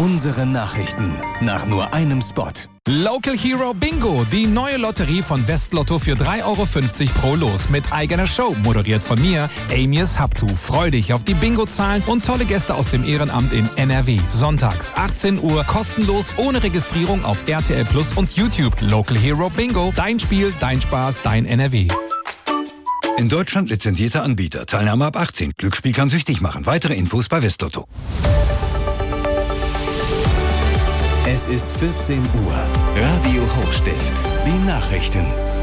Unsere Nachrichten nach nur einem Spot. Local Hero Bingo, die neue Lotterie von Westlotto für 3,50 € pro Los mit eigener Show, moderiert von mir, Amias Haptu. Freu dich auf die Bingo-Zahlen und tolle Gäste aus dem Ehrenamt in NRW. Sonntags 18 Uhr, kostenlos, ohne Registrierung auf RTL Plus und YouTube. Local Hero Bingo, dein Spiel, dein Spaß, dein NRW. In Deutschland lizenzierter Anbieter. Teilnahme ab 18. Glücksspiel kann süchtig machen. Weitere Infos bei Westlotto. Es ist 14 Uhr. Radio Hochstift. Die Nachrichten.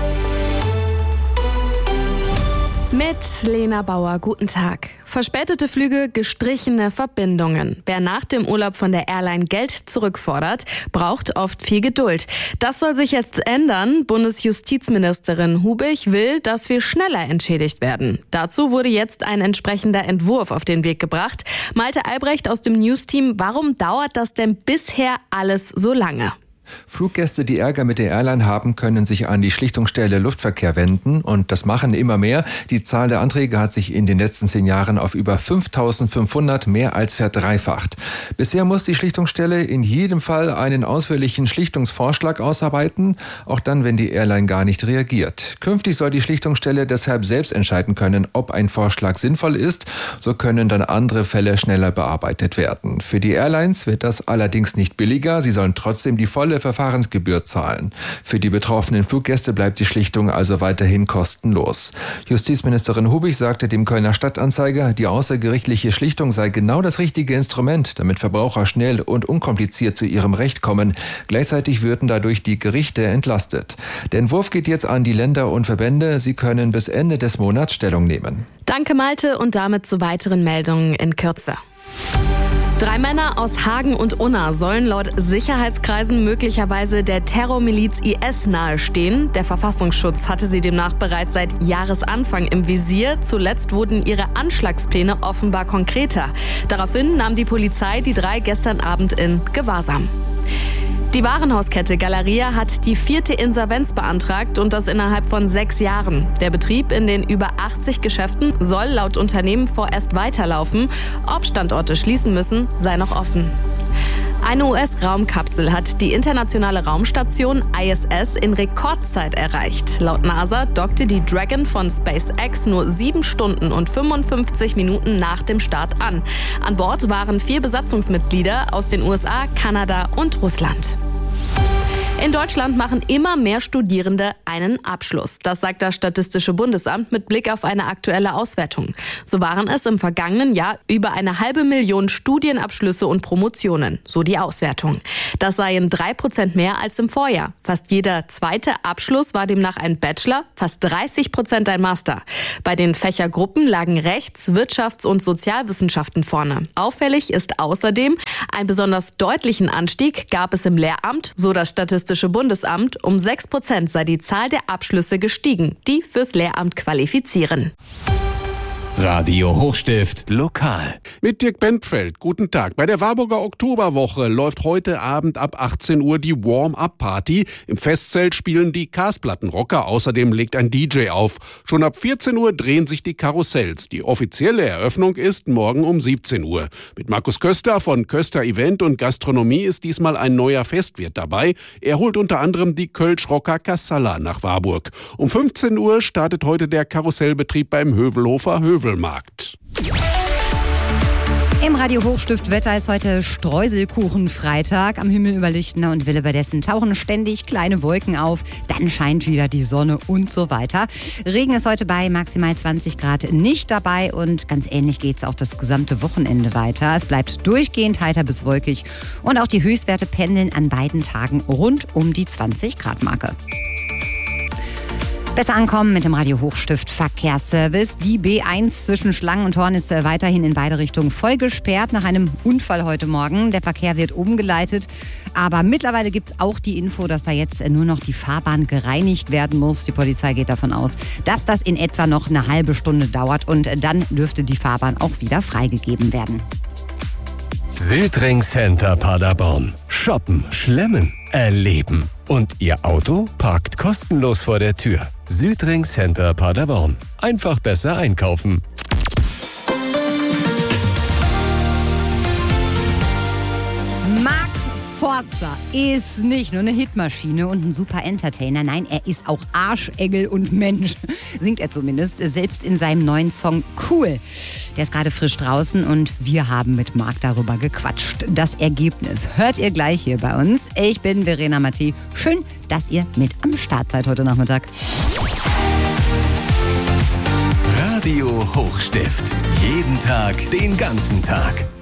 Mit Lena Bauer, guten Tag. Verspätete Flüge, gestrichene Verbindungen. Wer nach dem Urlaub von der Airline Geld zurückfordert, braucht oft viel Geduld. Das soll sich jetzt ändern. Bundesjustizministerin Hubig will, dass wir schneller entschädigt werden. Dazu wurde jetzt ein entsprechender Entwurf auf den Weg gebracht. Malte Albrecht aus dem News-Team, warum dauert das denn bisher alles so lange? Fluggäste, die Ärger mit der Airline haben, können sich an die Schlichtungsstelle Luftverkehr wenden und das machen immer mehr. Die Zahl der Anträge hat sich in den letzten 10 Jahren auf über 5.500 mehr als verdreifacht. Bisher muss die Schlichtungsstelle in jedem Fall einen ausführlichen Schlichtungsvorschlag ausarbeiten, auch dann, wenn die Airline gar nicht reagiert. Künftig soll die Schlichtungsstelle deshalb selbst entscheiden können, ob ein Vorschlag sinnvoll ist. So können dann andere Fälle schneller bearbeitet werden. Für die Airlines wird das allerdings nicht billiger. Sie sollen trotzdem die volle Verfahrensgebühr zahlen. Für die betroffenen Fluggäste bleibt die Schlichtung also weiterhin kostenlos. Justizministerin Hubig sagte dem Kölner Stadtanzeiger, die außergerichtliche Schlichtung sei genau das richtige Instrument, damit Verbraucher schnell und unkompliziert zu ihrem Recht kommen. Gleichzeitig würden dadurch die Gerichte entlastet. Der Entwurf geht jetzt an die Länder und Verbände. Sie können bis Ende des Monats Stellung nehmen. Danke Malte und damit zu weiteren Meldungen in Kürze. 3 Männer aus Hagen und Unna sollen laut Sicherheitskreisen möglicherweise der Terrormiliz IS nahestehen. Der Verfassungsschutz hatte sie demnach bereits seit Jahresanfang im Visier. Zuletzt wurden ihre Anschlagspläne offenbar konkreter. Daraufhin nahm die Polizei die 3 gestern Abend in Gewahrsam. Die Warenhauskette Galeria hat die 4. Insolvenz beantragt und das innerhalb von 6 Jahren. Der Betrieb in den über 80 Geschäften soll laut Unternehmen vorerst weiterlaufen. Ob Standorte schließen müssen, sei noch offen. Eine US-Raumkapsel hat die internationale Raumstation ISS in Rekordzeit erreicht. Laut NASA dockte die Dragon von SpaceX nur 7 Stunden und 55 Minuten nach dem Start an. An Bord waren 4 Besatzungsmitglieder aus den USA, Kanada und Russland. In Deutschland machen immer mehr Studierende einen Abschluss. Das sagt das Statistische Bundesamt mit Blick auf eine aktuelle Auswertung. So waren es im vergangenen Jahr über 500.000 Studienabschlüsse und Promotionen, so die Auswertung. Das seien 3% mehr als im Vorjahr. Fast jeder zweite Abschluss war demnach ein Bachelor, fast 30% ein Master. Bei den Fächergruppen lagen Rechts-, Wirtschafts- und Sozialwissenschaften vorne. Auffällig ist außerdem, einen besonders deutlichen Anstieg gab es im Lehramt, so das Statistische Bundesamt. Um 6% sei die Zahl der Abschlüsse gestiegen, die fürs Lehramt qualifizieren. Radio Hochstift lokal. Mit Dirk Bentfeld, guten Tag. Bei der Warburger Oktoberwoche läuft heute Abend ab 18 Uhr die Warm-Up-Party. Im Festzelt spielen die Kasplattenrocker. Außerdem legt ein DJ auf. Schon ab 14 Uhr drehen sich die Karussells. Die offizielle Eröffnung ist morgen um 17 Uhr. Mit Markus Köster von Köster Event und Gastronomie ist diesmal ein neuer Festwirt dabei. Er holt unter anderem die Kölsch-Rocker Kassala nach Warburg. Um 15 Uhr startet heute der Karussellbetrieb beim Hövelhofer Hövelmarkt. Im Radio Hochstift Wetter ist heute Streuselkuchen-Freitag. Am Himmel über Lichtner und Willebadessen tauchen ständig kleine Wolken auf. Dann scheint wieder die Sonne und so weiter. Regen ist heute bei maximal 20 Grad nicht dabei und ganz ähnlich geht es auch das gesamte Wochenende weiter. Es bleibt durchgehend heiter bis wolkig und auch die Höchstwerte pendeln an beiden Tagen rund um die 20-Grad-Marke. Besser ankommen mit dem Radio Hochstift Verkehrsservice. Die B1 zwischen Schlangen und Horn ist weiterhin in beide Richtungen voll gesperrt nach einem Unfall heute Morgen. Der Verkehr wird umgeleitet, aber mittlerweile gibt es auch die Info, dass da jetzt nur noch die Fahrbahn gereinigt werden muss. Die Polizei geht davon aus, dass das in etwa noch eine halbe Stunde dauert und dann dürfte die Fahrbahn auch wieder freigegeben werden. Südring Center Paderborn. Shoppen, schlemmen, erleben. Und Ihr Auto parkt kostenlos vor der Tür. Südring Center Paderborn. Einfach besser einkaufen. Marc Forster ist nicht nur eine Hitmaschine und ein super Entertainer. Nein, er ist auch Arschengel und Mensch. Singt er zumindest, selbst in seinem neuen Song Cool. Der ist gerade frisch draußen und wir haben mit Marc darüber gequatscht. Das Ergebnis hört ihr gleich hier bei uns. Ich bin Verena Mattei. Schön, dass ihr mit am Start seid heute Nachmittag. Radio Hochstift. Jeden Tag, den ganzen Tag.